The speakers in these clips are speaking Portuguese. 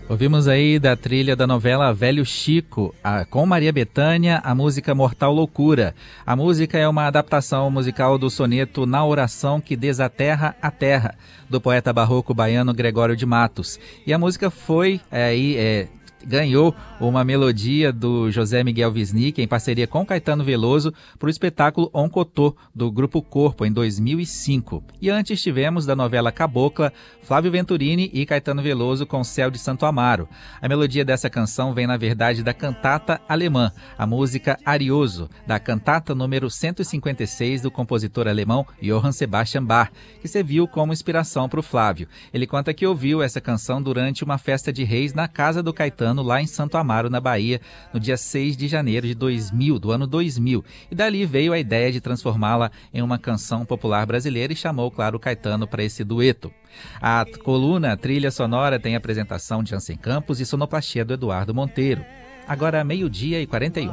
Ouvimos aí da trilha da novela Velho Chico, com Maria Bethânia, a música Mortal Loucura. A música é uma adaptação musical do soneto Na Oração que Desaterra a Terra, do poeta barroco baiano Gregório de Matos. E a música ganhou uma melodia do José Miguel Wisnik em parceria com Caetano Veloso para o espetáculo Oncotô, do Grupo Corpo, em 2005. E antes tivemos da novela Cabocla, Flávio Venturini e Caetano Veloso com Céu de Santo Amaro. A melodia dessa canção vem, na verdade, da cantata alemã, a música Arioso, da cantata número 156 do compositor alemão Johann Sebastian Bach, que serviu como inspiração para o Flávio. Ele conta que ouviu essa canção durante uma festa de reis na casa do Caetano, lá em Santo Amaro, na Bahia, no dia 6 de janeiro do ano 2000. E dali veio a ideia de transformá-la em uma canção popular brasileira e chamou, claro, o Caetano para esse dueto. A coluna Trilha Sonora tem apresentação de Jansen Campos e sonoplastia do Eduardo Monteiro. Agora, 12h41.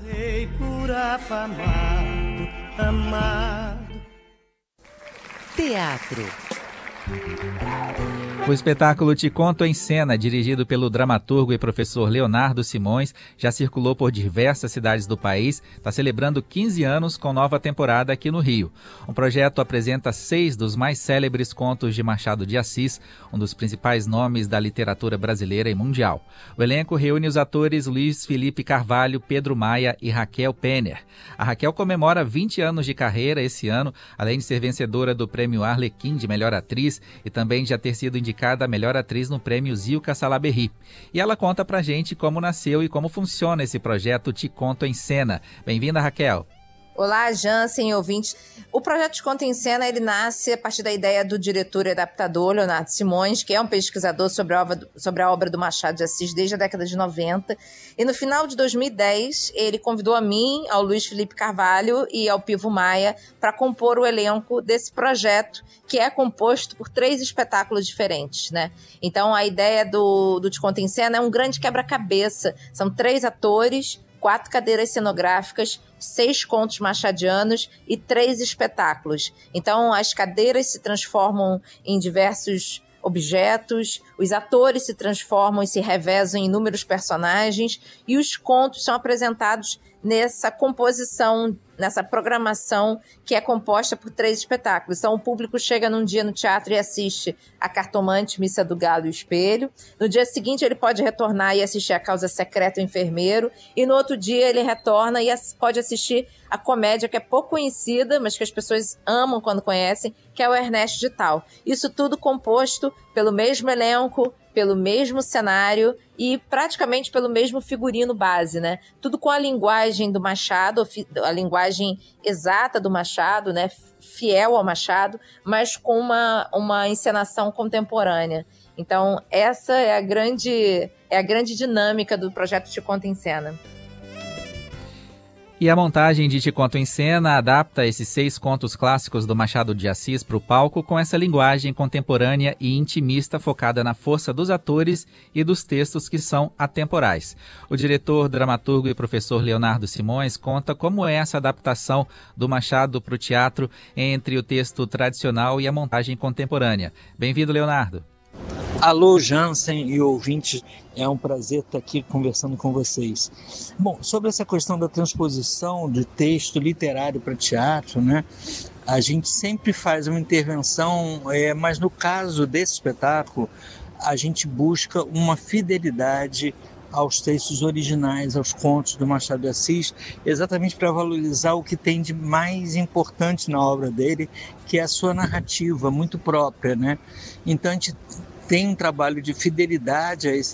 Teatro. O espetáculo Te Conto em Cena, dirigido pelo dramaturgo e professor Leonardo Simões, já circulou por diversas cidades do país, está celebrando 15 anos com nova temporada aqui no Rio. O projeto apresenta 6 dos mais célebres contos de Machado de Assis, um dos principais nomes da literatura brasileira e mundial. O elenco reúne os atores Luiz Felipe Carvalho, Pedro Maia e Raquel Penner. A Raquel comemora 20 anos de carreira esse ano, além de ser vencedora do Prêmio Arlequim de Melhor Atriz e também de já ter sido indicada a melhor atriz no prêmio Zilka Salaberry. E ela conta pra gente como nasceu e como funciona esse projeto Te Conto em Cena. Bem-vinda, Raquel. Olá, Jansen, ouvintes. O projeto Te Conto em Cena, ele nasce a partir da ideia do diretor e adaptador Leonardo Simões, que é um pesquisador sobre a obra do Machado de Assis desde a década de 90. E no final de 2010, ele convidou a mim, ao Luiz Felipe Carvalho e ao Pivo Maia para compor o elenco desse projeto, que é composto por 3 espetáculos diferentes, né? Então, a ideia do Te Conto em Cena é um grande quebra-cabeça. São 3 atores, 4 cadeiras cenográficas, 6 contos machadianos e 3 espetáculos. Então, as cadeiras se transformam em diversos objetos, os atores se transformam e se revezam em inúmeros personagens e os contos são apresentados nessa composição, nessa programação que é composta por 3 espetáculos. Então, o público chega num dia no teatro e assiste a Cartomante, Missa do Galo e o Espelho. No dia seguinte, ele pode retornar e assistir a Causa Secreta e o Enfermeiro. E no outro dia, ele retorna e pode assistir a comédia que é pouco conhecida, mas que as pessoas amam quando conhecem, que é o Ernesto de Tal. Isso tudo composto pelo mesmo elenco, pelo mesmo cenário e praticamente pelo mesmo figurino base, né? Tudo com a linguagem do Machado, a linguagem exata do Machado, né? Fiel ao Machado, mas com uma encenação contemporânea. Então, essa é a grande dinâmica do projeto Te Conto em Cena. E a montagem de Te Conto em Cena adapta esses 6 contos clássicos do Machado de Assis para o palco com essa linguagem contemporânea e intimista focada na força dos atores e dos textos que são atemporais. O diretor, dramaturgo e professor Leonardo Simões conta como é essa adaptação do Machado para o teatro entre o texto tradicional e a montagem contemporânea. Bem-vindo, Leonardo. Alô, Jansen e ouvintes, é um prazer estar aqui conversando com vocês. Bom, sobre essa questão da transposição de texto literário para teatro, né? A gente sempre faz uma intervenção, mas no caso desse espetáculo, a gente busca uma fidelidade aos textos originais, aos contos do Machado de Assis, exatamente para valorizar o que tem de mais importante na obra dele, que é a sua narrativa muito própria, né? Então a gente tem um trabalho de fidelidade a esse